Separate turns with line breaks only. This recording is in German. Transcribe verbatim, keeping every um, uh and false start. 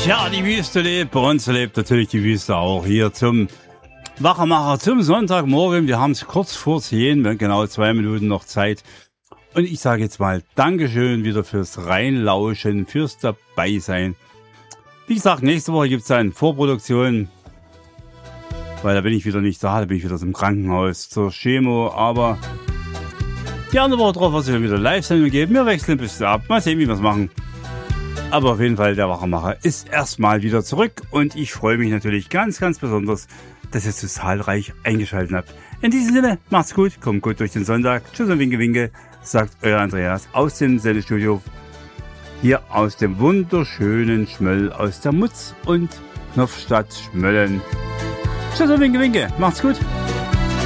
Ja, die Wüste lebt, bei uns lebt natürlich die Wüste auch. Hier zum Wachmacher, zum Sonntagmorgen. Wir haben es kurz vor zehn, wir haben genau zwei Minuten noch Zeit. Und ich sage jetzt mal Dankeschön wieder fürs Reinlauschen, fürs Dabeisein. Wie gesagt, nächste Woche gibt es eine Vorproduktion, weil da bin ich wieder nicht da, da bin ich wieder im Krankenhaus zur Chemo. Aber die andere Woche drauf wird es wieder Live-Sendung geben. Wir wechseln ein bisschen ab, mal sehen, wie wir es machen. Aber auf jeden Fall, der Wachmacher ist erstmal wieder zurück und ich freue mich natürlich ganz, ganz besonders, dass ihr so zahlreich eingeschaltet habt. In diesem Sinne, macht's gut, kommt gut durch den Sonntag. Tschüss und Winke, Winke, sagt euer Andreas aus dem Sendestudio. Hier aus dem wunderschönen Schmöll aus der Mutz- und Knopfstadt Schmöllen. Tschüss und Winke, Winke, macht's gut.